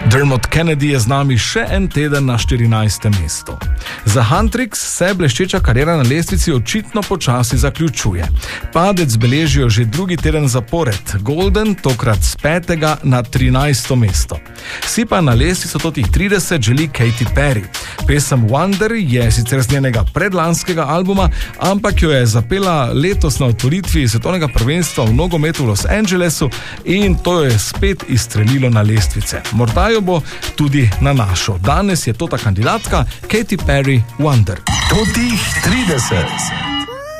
Dermot Kennedy je z nami še en teden na 14. mestu. Za Huntrix se bleščeča kariera na lestvici očitno počasi zaključuje. Padec beležijo že drugi teden zapored. Golden tokrat z 5. na 13. mesto. Si pa na lestvico totih 30 želi Katy Perry. Pesem Wonder je sicer z njenega predlanskega albuma, ampak jo je zapela letos na otvoritvi svetovnega prvenstva v nogometu v Los Angelesu in to jo je spet izstrelilo na lestvice. Morda jo bo tudi na našo. Danes je to ta kandidatka Katy Perry Wonder. Totih 30.